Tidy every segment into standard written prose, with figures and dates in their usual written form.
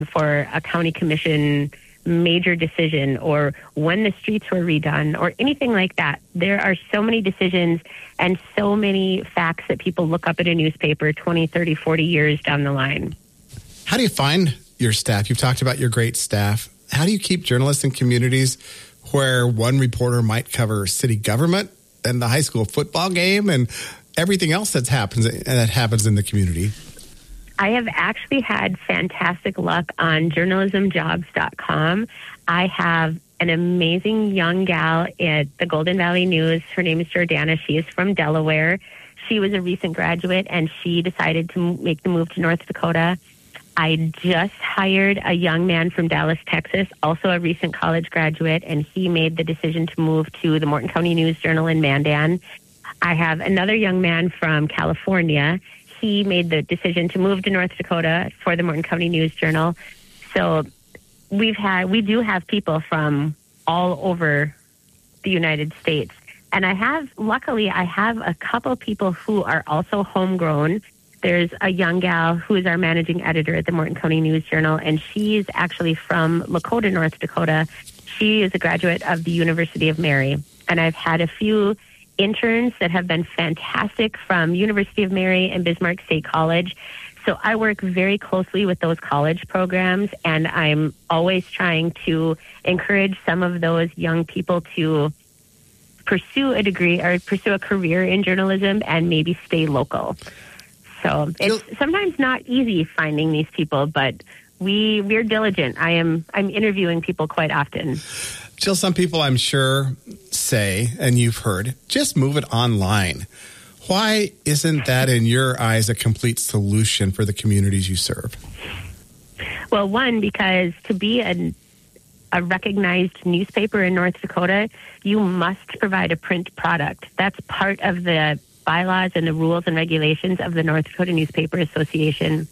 for a county commission major decision or when the streets were redone or anything like that. There are so many decisions and so many facts that people look up in a newspaper 20, 30, 40 years down the line. How do you find your staff? You've talked about your great staff. How do you keep journalists in communities where one reporter might cover city government and the high school football game and everything else that happens in the community? I have actually had fantastic luck on journalismjobs.com. I have an amazing young gal at the Golden Valley News. Her name is Jordana. She is from Delaware. She was a recent graduate, and she decided to make the move to North Dakota. I just hired a young man from Dallas, Texas, also a recent college graduate, and he made the decision to move to the Morton County News-Journal in Mandan. I have another young man from California. He made the decision to move to North Dakota for the Morton County News-Journal. So we do have people from all over the United States. And luckily I have a couple people who are also homegrown. There's a young gal who is our managing editor at the Morton County News-Journal, and she's actually from Lakota, North Dakota. She is a graduate of the University of Mary. And I've had a few interns that have been fantastic from University of Mary and Bismarck State College. So I work very closely with those college programs, and I'm always trying to encourage some of those young people to pursue a degree or pursue a career in journalism and maybe stay local. So it's sometimes not easy finding these people, but we're diligent. I'm interviewing people quite often. Jill, some people I'm sure say, and you've heard, just move it online. Why isn't that, in your eyes, a complete solution for the communities you serve? Well, one, because to be a recognized newspaper in North Dakota, you must provide a print product. That's part of the bylaws and the rules and regulations of the North Dakota Newspaper Association.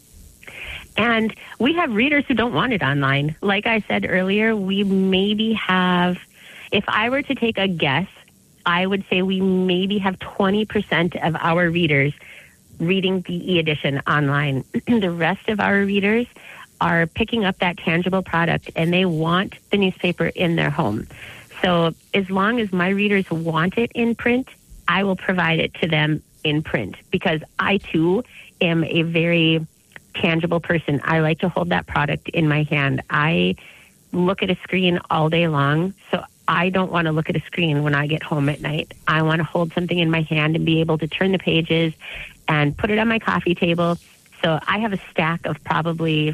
And we have readers who don't want it online. Like I said earlier, we maybe have, if I were to take a guess, I would say we maybe have 20% of our readers reading the e-edition online. The rest of our readers are picking up that tangible product, and they want the newspaper in their home. So as long as my readers want it in print, I will provide it to them in print, because I, too, am a very tangible person. I like to hold that product in my hand. I look at a screen all day long, so I don't want to look at a screen when I get home at night. I want to hold something in my hand and be able to turn the pages and put it on my coffee table. So I have a stack of probably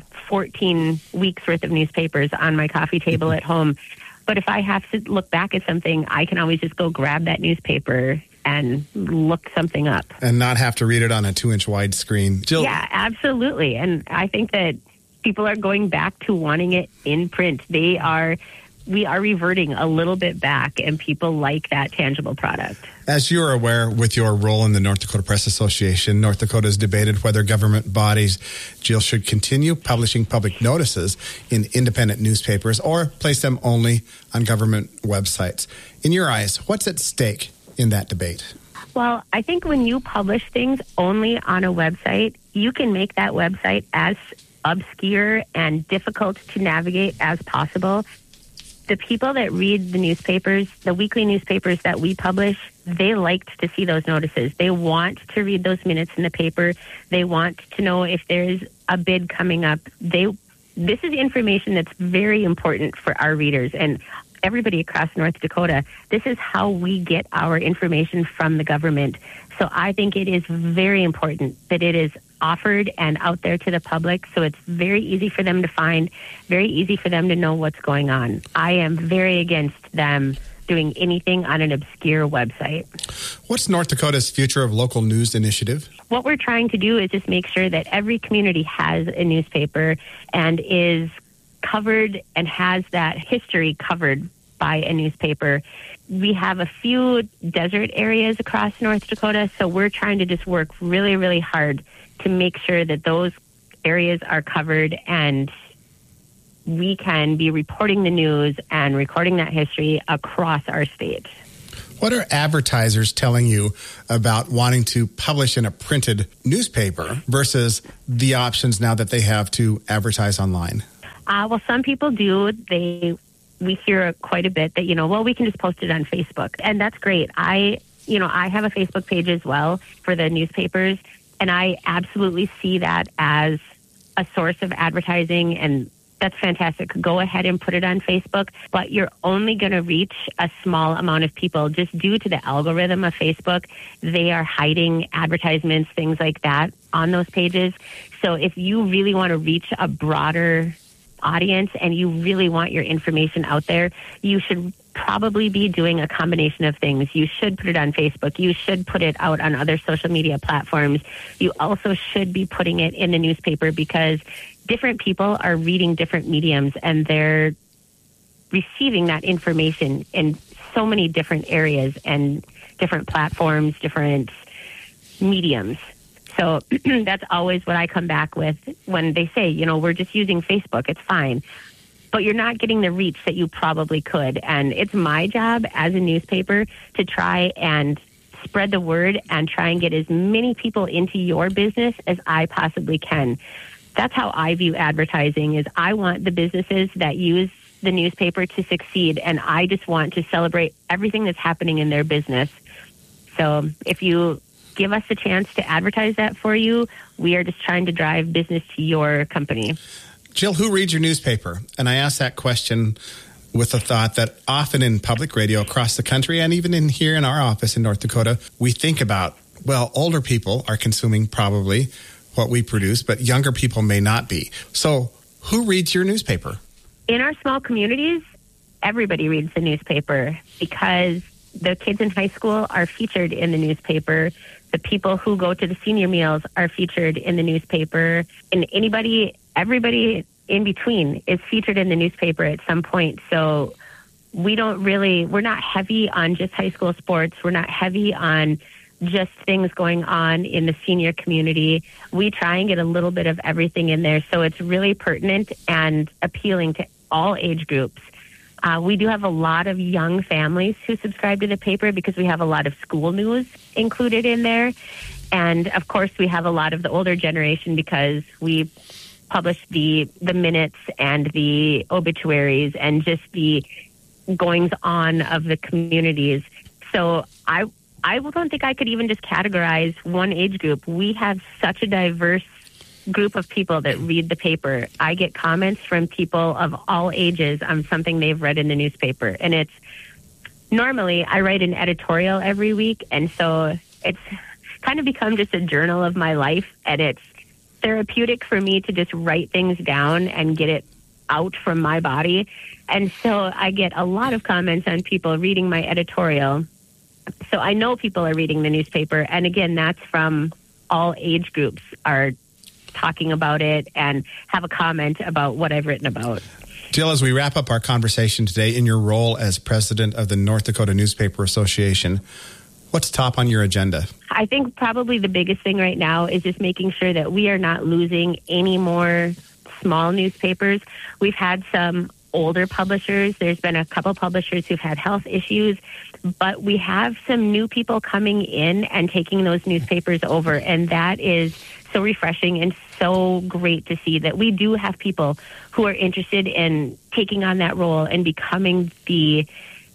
14 weeks worth of newspapers on my coffee table at home. But if I have to look back at something, I can always just go grab that newspaper and look something up. And not have to read it on a 2-inch wide screen. Jill? Yeah, absolutely. And I think that people are going back to wanting it in print. We are reverting a little bit back, and people like that tangible product. As you're aware, with your role in the North Dakota Press Association, North Dakota has debated whether government bodies, Jill, should continue publishing public notices in independent newspapers or place them only on government websites. In your eyes, what's at stake in that debate? Well, I think when you publish things only on a website, you can make that website as obscure and difficult to navigate as possible. The people that read the newspapers, the weekly newspapers that we publish, they liked to see those notices. They want to read those minutes in the paper. They want to know if there's a bid coming up. This is information that's very important for our readers and everybody across North Dakota. This is how we get our information from the government. So I think it is very important that it is offered and out there to the public, so it's very easy for them to find, very easy for them to know what's going on. I am very against them doing anything on an obscure website. What's North Dakota's Future of Local News initiative? What we're trying to do is just make sure that every community has a newspaper and is covered and has that history covered by a newspaper. We have a few desert areas across North Dakota, so we're trying to just work really, really hard to make sure that those areas are covered and we can be reporting the news and recording that history across our state. What are advertisers telling you about wanting to publish in a printed newspaper versus the options now that they have to advertise online? Well, some people do. We hear quite a bit that, we can just post it on Facebook. And that's great. I have a Facebook page as well for the newspapers, and I absolutely see that as a source of advertising, and that's fantastic. Go ahead and put it on Facebook, but you're only going to reach a small amount of people just due to the algorithm of Facebook. They are hiding advertisements, things like that on those pages. So if you really want to reach a broader audience and you really want your information out there, you should probably be doing a combination of things. You should put it on Facebook. You should put it out on other social media platforms. You also should be putting it in the newspaper, because different people are reading different mediums and they're receiving that information in so many different areas and different platforms, different mediums. So that's always what I come back with when they say, we're just using Facebook. It's fine. But you're not getting the reach that you probably could. And it's my job as a newspaper to try and spread the word and try and get as many people into your business as I possibly can. That's how I view advertising. Is I want the businesses that use the newspaper to succeed, and I just want to celebrate everything that's happening in their business. So if you give us the chance to advertise that for you, we are just trying to drive business to your company. Jill, who reads your newspaper? And I ask that question with the thought that often in public radio across the country, and even in here in our office in North Dakota, we think about, older people are consuming probably what we produce, but younger people may not be. So who reads your newspaper? In our small communities, everybody reads the newspaper, because the kids in high school are featured in the newspaper. The people who go to the senior meals are featured in the newspaper. And everybody in between is featured in the newspaper at some point. So we're not heavy on just high school sports. We're not heavy on just things going on in the senior community. We try and get a little bit of everything in there. So it's really pertinent and appealing to all age groups. We do have a lot of young families who subscribe to the paper because we have a lot of school news included in there. And of course, we have a lot of the older generation because we publish the minutes and the obituaries and just the goings on of the communities. So I don't think I could even just categorize one age group. We have such a diverse group of people that read the paper. I get comments from people of all ages on something they've read in the newspaper. And it's normally I write an editorial every week. And so it's kind of become just a journal of my life. And it's therapeutic for me to just write things down and get it out from my body. And so I get a lot of comments on people reading my editorial. So I know people are reading the newspaper. And again, that's from all age groups are talking about it and have a comment about what I've written about. Jill, as we wrap up our conversation today, in your role as president of the North Dakota Newspaper Association, what's top on your agenda? I think probably the biggest thing right now is just making sure that we are not losing any more small newspapers. We've had some older publishers. There's been a couple publishers who've had health issues, but we have some new people coming in and taking those newspapers over, and that is so refreshing and so great to see that we do have people who are interested in taking on that role and becoming the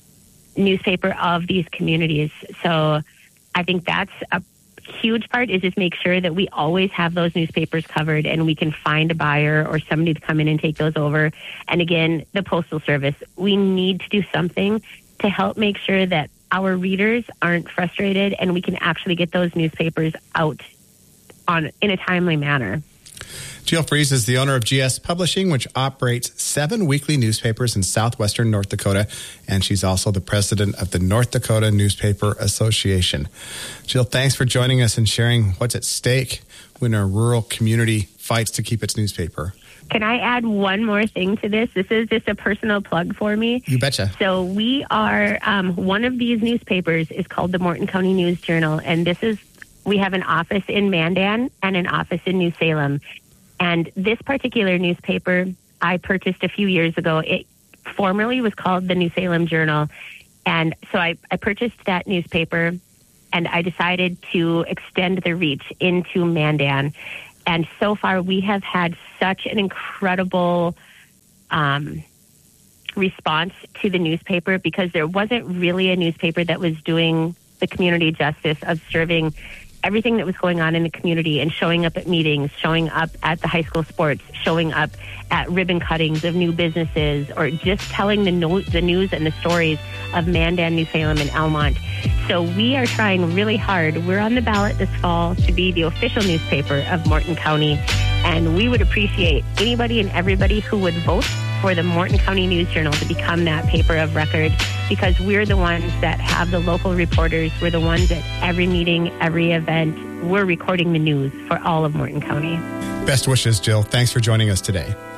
newspaper of these communities. So I think that's a huge part, is just make sure that we always have those newspapers covered and we can find a buyer or somebody to come in and take those over. And again, the Postal Service, we need to do something to help make sure that our readers aren't frustrated and we can actually get those newspapers out in a timely manner. Jill Freese is the owner of GS Publishing, which operates 7 weekly newspapers in southwestern North Dakota, and she's also the president of the North Dakota Newspaper Association. Jill, thanks for joining us and sharing what's at stake when a rural community fights to keep its newspaper. Can I add one more thing to this? This is just a personal plug for me. You betcha. So we are, one of these newspapers is called the Morton County News Journal, and we have an office in Mandan and an office in New Salem. And this particular newspaper I purchased a few years ago. It formerly was called the New Salem Journal. And so I purchased that newspaper, and I decided to extend the reach into Mandan. And so far, we have had such an incredible response to the newspaper, because there wasn't really a newspaper that was doing the community justice of serving everything that was going on in the community and showing up at meetings, showing up at the high school sports, showing up at ribbon cuttings of new businesses, or just telling the news and the stories of Mandan, New Salem, and Almont. So we are trying really hard. We're on the ballot this fall to be the official newspaper of Morton County, and we would appreciate anybody and everybody who would vote for the Morton County News Journal to become that paper of record, because we're the ones that have the local reporters. We're the ones at every meeting, every event. We're recording the news for all of Morton County. Best wishes, Jill. Thanks for joining us today.